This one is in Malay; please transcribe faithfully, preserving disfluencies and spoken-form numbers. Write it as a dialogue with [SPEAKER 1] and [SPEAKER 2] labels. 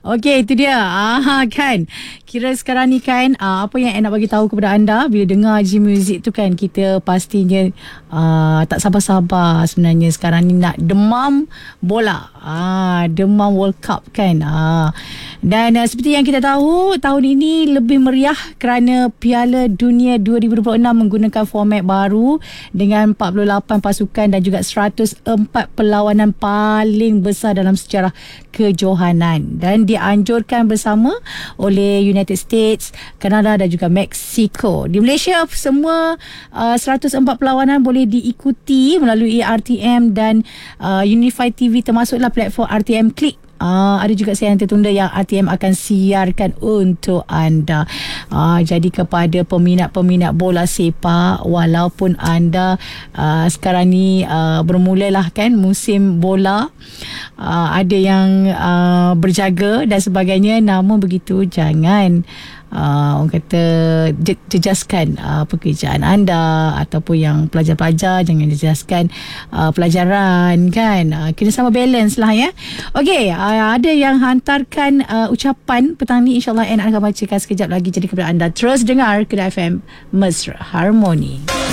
[SPEAKER 1] Okey, itu dia. Ah, kan. Kira sekarang ni kan, uh, apa yang I nak bagi tahu kepada anda, bila dengar G Music tu kan, kita pastinya uh, tak sabar-sabar sebenarnya sekarang ni nak demam bola. Ah, demam World Cup kan. Ah. Dan uh, seperti yang kita tahu, tahun ini lebih meriah kerana Piala Dunia dua ribu dua puluh enam menggunakan format baru dengan empat puluh lapan pasukan dan juga seratus empat perlawanan paling besar dalam sejarah kejohanan, dan dianjurkan bersama oleh United States, Kanada dan juga Mexico. Di Malaysia semua uh, seratus empat perlawanan boleh diikuti melalui R T M dan uh, Unified T V, termasuklah platform R T M Click. Uh, ada juga siaran tertunda yang R T M akan siarkan untuk anda. Uh, jadi kepada peminat-peminat bola sepak, walaupun anda uh, sekarang ni uh, bermulalah kan musim bola, uh, ada yang uh, berjaga dan sebagainya, namun begitu jangan Uh, orang kata jejaskan uh, pekerjaan anda, ataupun yang pelajar-pelajar jangan jejaskan uh, pelajaran kan. Uh, kena sama balance lah ya. Okey, uh, ada yang hantarkan uh, ucapan petang ni, insyaAllah Anne akan bacakan sekejap lagi. Jadi kepada anda terus dengar Kedah F M Mesra Harmoni.